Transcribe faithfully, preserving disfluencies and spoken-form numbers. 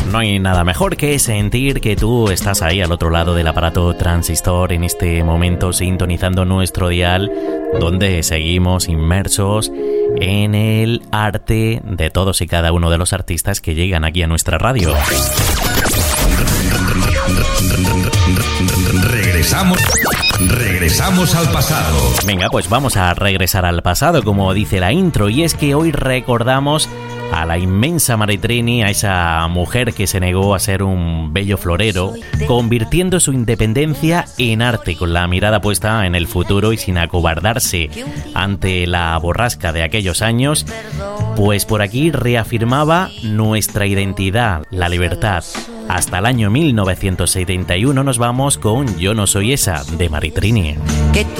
No hay nada mejor que sentir que tú estás ahí al otro lado del aparato transistor en este momento sintonizando nuestro dial, donde seguimos inmersos en el arte de todos y cada uno de los artistas que llegan aquí a nuestra radio. Regresamos. Regresamos al pasado. Venga, pues vamos a regresar al pasado, como dice la intro, y es que hoy recordamos a la inmensa Maritrini, a esa mujer que se negó a ser un bello florero, convirtiendo su independencia en arte, con la mirada puesta en el futuro y sin acobardarse ante la borrasca de aquellos años. Pues por aquí reafirmaba nuestra identidad, la libertad. Hasta el año mil novecientos setenta y uno nos vamos con Yo no soy esa, de Maritrini.